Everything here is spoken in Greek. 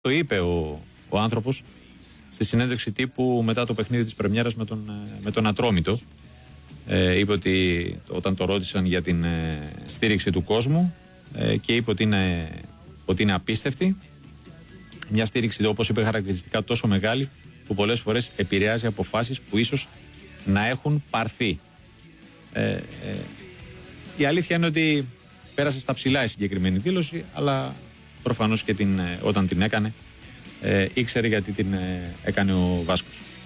Το είπε ο άνθρωπος στη συνέντευξη τύπου μετά το παιχνίδι της πρεμιέρας με τον Ατρόμητο. Είπε ότι όταν το ρώτησαν για την στήριξη του κόσμου και είπε ότι είναι απίστευτη. Μια στήριξη, όπως είπε χαρακτηριστικά, τόσο μεγάλη που πολλές φορές επηρεάζει αποφάσεις που ίσως να έχουν πάρθει. Η αλήθεια είναι ότι πέρασε στα ψηλά η συγκεκριμένη δήλωση, αλλά προφανώς και όταν την έκανε ήξερε γιατί την έκανε ο Βάσκος.